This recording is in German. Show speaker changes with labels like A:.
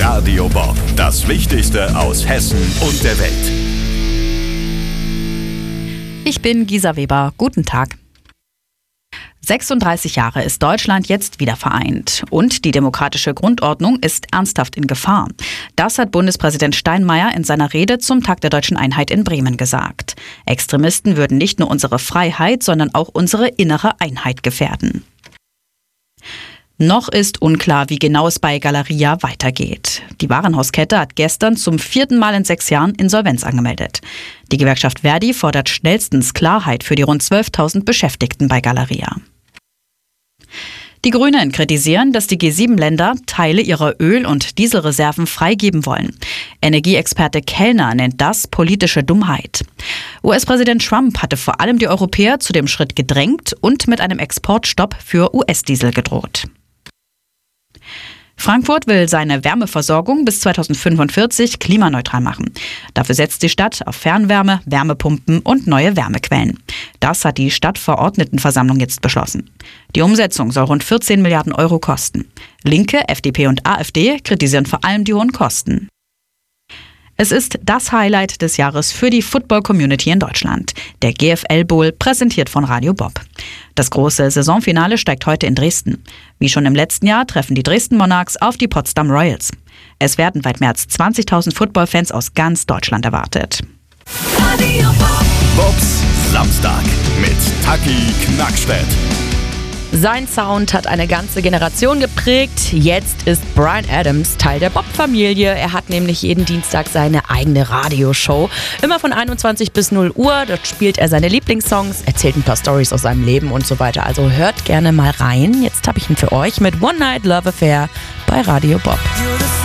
A: Radio Bob. Das Wichtigste aus Hessen und der Welt.
B: Ich bin Gisa Weber. Guten Tag. 36 Jahre ist Deutschland jetzt wieder vereint. Und die demokratische Grundordnung ist ernsthaft in Gefahr. Das hat Bundespräsident Steinmeier in seiner Rede zum Tag der Deutschen Einheit in Bremen gesagt. Extremisten würden nicht nur unsere Freiheit, sondern auch unsere innere Einheit gefährden. Noch ist unklar, wie genau es bei Galeria weitergeht. Die Warenhauskette hat gestern zum 4. Mal in 6 Jahren Insolvenz angemeldet. Die Gewerkschaft Verdi fordert schnellstens Klarheit für die rund 12.000 Beschäftigten bei Galeria. Die Grünen kritisieren, dass die G7-Länder Teile ihrer Öl- und Dieselreserven freigeben wollen. Energieexperte Kellner nennt das politische Dummheit. US-Präsident Trump hatte vor allem die Europäer zu dem Schritt gedrängt und mit einem Exportstopp für US-Diesel gedroht. Frankfurt will seine Wärmeversorgung bis 2045 klimaneutral machen. Dafür setzt die Stadt auf Fernwärme, Wärmepumpen und neue Wärmequellen. Das hat die Stadtverordnetenversammlung jetzt beschlossen. Die Umsetzung soll rund 14 Milliarden Euro kosten. Linke, FDP und AfD kritisieren vor allem die hohen Kosten. Es ist das Highlight des Jahres für die Football-Community in Deutschland. Der GFL Bowl, präsentiert von Radio Bob. Das große Saisonfinale steigt heute in Dresden. Wie schon im letzten Jahr treffen die Dresden Monarchs auf die Potsdam Royals. Es werden weit mehr als 20.000 Footballfans aus ganz Deutschland erwartet.
A: Radio Bob. Bobs Samstag mit Taki Knackstedt.
C: Sein Sound hat eine ganze Generation geprägt. Jetzt ist Bryan Adams Teil der Bob-Familie. Er hat nämlich jeden Dienstag seine eigene Radioshow. Immer von 21 bis 0 Uhr. Dort spielt er seine Lieblingssongs, erzählt ein paar Storys aus seinem Leben und so weiter. Also hört gerne mal rein. Jetzt habe ich ihn für euch mit One Night Love Affair bei Radio Bob.